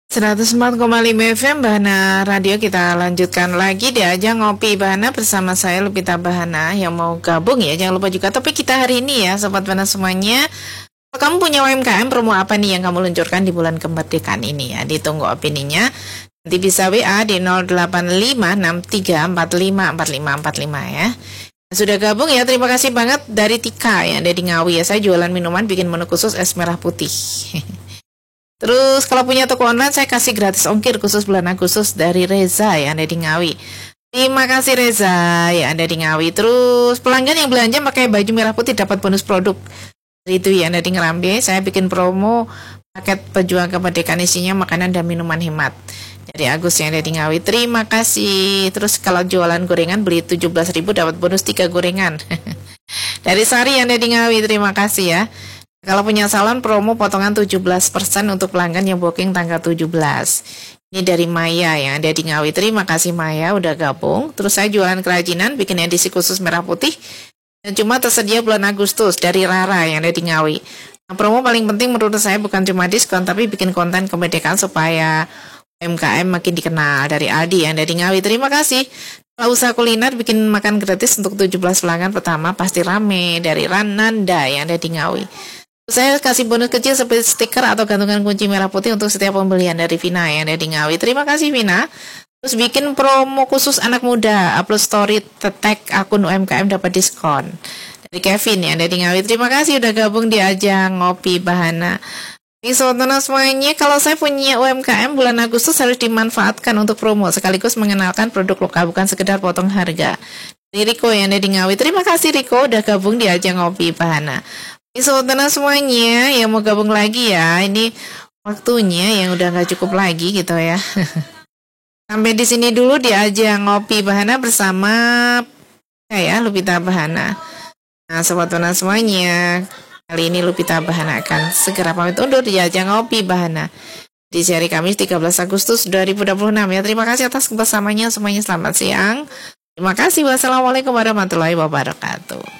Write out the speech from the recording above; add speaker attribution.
Speaker 1: 104,5 FM Bahana Radio. Kita lanjutkan lagi di Ajang Ngopi Bahana bersama saya Lupita Bahana. Yang mau gabung ya jangan lupa juga topik kita hari ini ya Sobat Bahana semuanya. Kalau kamu punya UMKM, promo apa nih yang kamu luncurkan di bulan kemerdekaan ini ya? Ditunggu opininya. Nanti bisa WA di 085634545455 ya. Sudah gabung ya, terima kasih banget dari Tika ya, dari Ngawi ya. Saya jualan minuman, bikin menu khusus es merah putih. Terus kalau punya toko online saya kasih gratis ongkir khusus bulan Agustus dari Reza ya, ada di Ngawi. Terima kasih Reza ya, ada di Ngawi. Terus pelanggan yang belanja pakai baju merah putih dapat bonus produk. Itu ya, ada di Ngerambe. Saya bikin promo paket pejuang kemerdekaan, isinya makanan dan minuman hemat. Dari Agus yang ada di Ngawi. Terima kasih. Terus kalau jualan gorengan beli 17.000 dapat bonus 3 gorengan. Dari Sari yang ada di Ngawi. Terima kasih ya. Kalau punya salon promo potongan 17% untuk pelanggan yang booking tanggal 17. Ini dari Maya yang ada di Ngawi. Terima kasih Maya udah gabung. Terus saya jualan kerajinan, bikin edisi khusus merah putih. Dan cuma tersedia bulan Agustus dari Rara yang ada di Ngawi. Nah, promo paling penting menurut saya bukan cuma diskon, tapi bikin konten kemerdekaan supaya UMKM makin dikenal. Dari Aldi yang ada di Ngawi. Terima kasih. Kalau usaha kuliner bikin makan gratis untuk 17 pelanggan pertama pasti rame. Dari Rananda yang ada di Ngawi. Saya kasih bonus kecil seperti stiker atau gantungan kunci merah putih untuk setiap pembelian dari Vina yang ada di Ngawi. Terima kasih Vina. Terus bikin promo khusus anak muda, upload story tag akun UMKM dapat diskon. Dari Kevin yang ada di Ngawi. Terima kasih udah gabung di Ajang Ngopi Bahana. Sobat semuanya, kalau saya punya UMKM bulan Agustus harus dimanfaatkan untuk promo sekaligus mengenalkan produk lokal, bukan sekedar potong harga. Dari Riko yang ada di Ngawi. Terima kasih Riko udah gabung di Ajang Ngopi Bahana. Sobat semuanya yang mau gabung lagi ya, ini waktunya yang udah gak cukup lagi gitu ya. Sampai di sini dulu di Ajang Ngopi Bahana bersama saya Lupita Bahana. Nah Sobat semuanya, kali ini Lupita Bahana akan segera pamit undur di Ajang Ngopi Bahana di hari Kamis 13 Agustus 2026 ya. Terima kasih atas kebersamanya semuanya, selamat siang. Terima kasih, wassalamualaikum warahmatullahi wabarakatuh.